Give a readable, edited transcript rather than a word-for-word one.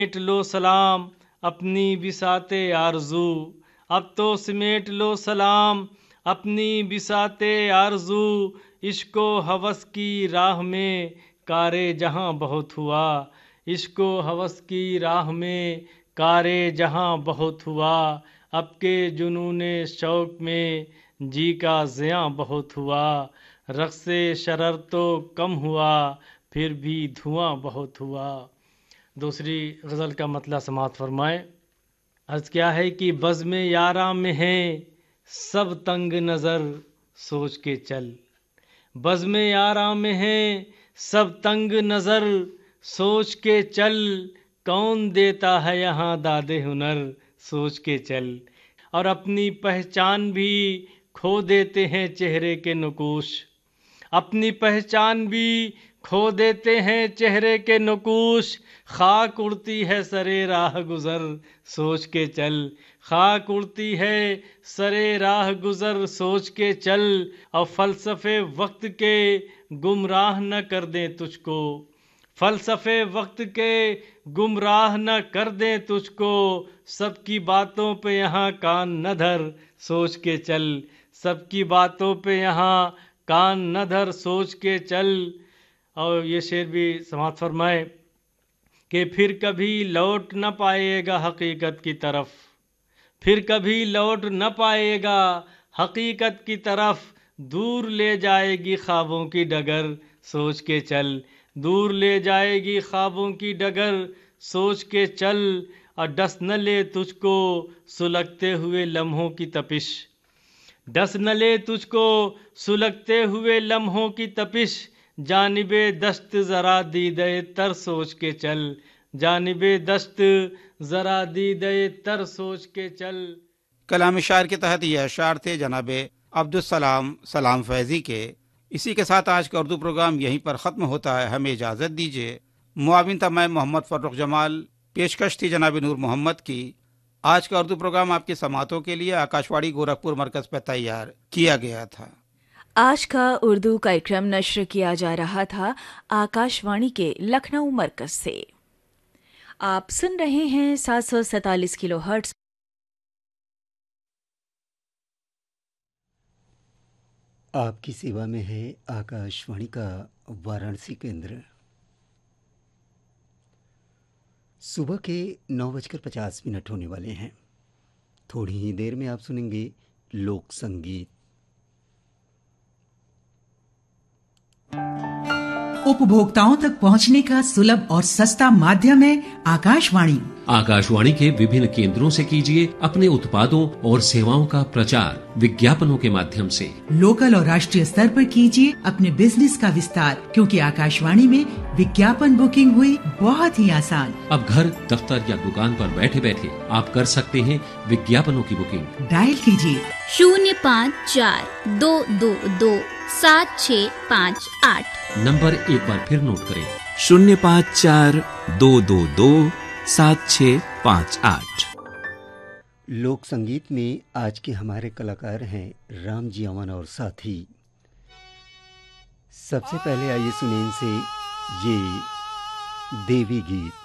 سمیٹ لو سلام اپنی بساط آرزو، اب تو سمیٹ لو سلام اپنی بساط آرزو، عشق و ہوس کی راہ میں کار جہاں بہت ہوا، عشق و ہوس کی راہ میں کار جہاں بہت ہوا، اب کے جنون شوق میں جی کا زیاں بہت ہوا، رقص شرر تو کم ہوا پھر بھی دھواں بہت ہوا۔ دوسری غزل کا مطلع سماعت فرمائے۔ عرض کیا ہے کہ بزم یاراں میں ہیں سب تنگ نظر سوچ کے چل، بزم یاراں میں ہیں سب تنگ نظر سوچ کے چل، کون دیتا ہے یہاں داد ہنر سوچ کے چل، اور اپنی پہچان بھی کھو دیتے ہیں چہرے کے نقوش، اپنی پہچان بھی کھو دیتے ہیں چہرے کے نقوش، خاک اڑتی ہے سرے راہ گزر سوچ کے چل، خاک اڑتی ہے سرے راہ گزر سوچ کے چل، اور فلسفے وقت کے گمراہ نہ کر دیں تجھ کو، فلسفے وقت کے گمراہ نہ کر دیں تجھ کو، سب کی باتوں پہ یہاں کان نہ دھر سوچ کے چل، سب کی باتوں پہ یہاں کان نہ دھر سوچ کے چل۔ اور یہ شعر بھی سماعت فرمائے کہ پھر کبھی لوٹ نہ پائے گا حقیقت کی طرف، پھر کبھی لوٹ نہ پائے گا حقیقت کی طرف، دور لے جائے گی خوابوں کی ڈگر سوچ کے چل، دور لے جائے گی خوابوں کی ڈگر سوچ کے چل، اور ڈس نہ لے تجھ کو سلگتے ہوئے لمحوں کی تپش، ڈس نہ لے تجھ کو سلگتے ہوئے لمحوں کی تپش، جانب دشت ذرا دیدہ تر سوچ کے چل، جانب دشت ذرا دیدہ تر سوچ کے چل۔ کلام شاعر کے تحت یہ اشعار تھے جناب عبدالسلام سلام فیضی کے۔ اسی کے ساتھ آج کا اردو پروگرام یہیں پر ختم ہوتا ہے، ہمیں اجازت دیجیے۔ معاون تھا میں محمد فرخ جمال، پیشکش تھی جناب نور محمد کی۔ آج کا اردو پروگرام آپ کی سماعتوں کے لیے آکاش وانی گورکھپور مرکز پہ تیار کیا گیا تھا۔ آج کا اردو कार्यक्रम نشر کیا جا رہا تھا آکاش وانی کے لکھنؤ مرکز سے۔ آپ سن رہے ہیں 747 کلو ہرٹز۔ آپ کی سیوا میں ہے آکاش وانی کا وارانسی کیندر۔ صبح کے 9:50 ہونے والے ہیں۔ تھوڑی ہی دیر میں آپ سنیں گے لوک سنگیت۔ उपभोक्ताओं तक पहुंचने का सुलभ और सस्ता माध्यम है आकाशवाणी। आकाशवाणी के विभिन्न केंद्रों से कीजिए अपने उत्पादों और सेवाओं का प्रचार विज्ञापनों के माध्यम से। लोकल और राष्ट्रीय स्तर पर कीजिए अपने बिजनेस का विस्तार, क्योंकि आकाशवाणी में विज्ञापन बुकिंग हुई बहुत ही आसान। अब घर, दफ्तर या दुकान पर बैठे बैठे आप कर सकते हैं विज्ञापनों की बुकिंग। डायल कीजिए 05422765 नंबर एक बार फिर नोट करें 05422765। लोक संगीत में आज के हमारे कलाकार हैं राम जी अमन और साथी। सबसे पहले आइए सुनें इनसे ये देवी गीत।